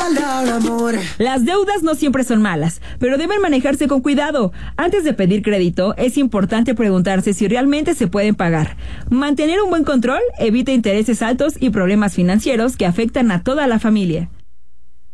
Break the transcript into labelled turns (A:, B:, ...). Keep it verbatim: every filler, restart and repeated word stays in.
A: Las deudas no siempre son malas, pero deben manejarse con cuidado. Antes de pedir crédito, es importante preguntarse si realmente se pueden pagar. Mantener un buen control evita intereses altos y problemas financieros que afectan a toda la familia.